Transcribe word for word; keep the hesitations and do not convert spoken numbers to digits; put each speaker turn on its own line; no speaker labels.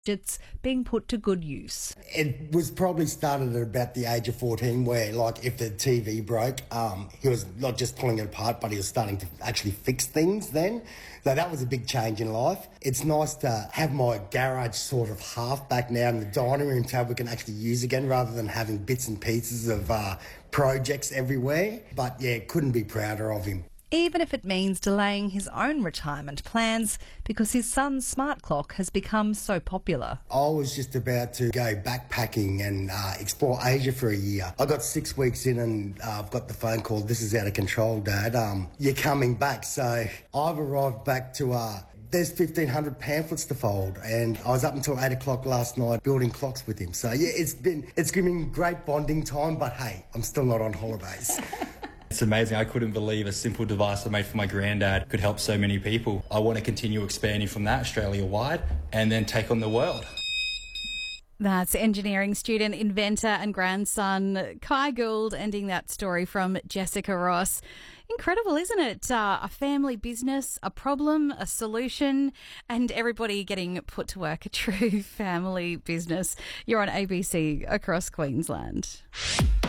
It's being put to good use.
It was probably started at about the age of fourteen where, like, if the T V broke, um, he was not just pulling it apart, but he was starting to actually fix things then. So that was a big change in life. It's nice to have my garage sort of half back now in the dining room table we can actually use again rather than having bits and pieces of uh, projects everywhere. But yeah, couldn't be prouder of him.
Even if it means delaying his own retirement plans because his son's smart clock has become so popular.
I was just about to go backpacking and uh, explore Asia for a year. I got six weeks in and uh, I've got the phone call, "This is out of control, Dad. Um, you're coming back." So I've arrived back to... Uh, There's fifteen hundred pamphlets to fold, and I was up until eight o'clock last night building clocks with him. So yeah, it's been it's been great bonding time, but hey, I'm still not on holidays.
It's amazing. I couldn't believe a simple device I made for my granddad could help so many people. I want to continue expanding from that Australia-wide and then take on the world.
That's engineering student, inventor and grandson Kai Gould, ending that story from Jessica Ross. Incredible, isn't it? Uh, a family business, a problem, a solution, and everybody getting put to work. A true family business. You're on A B C across Queensland.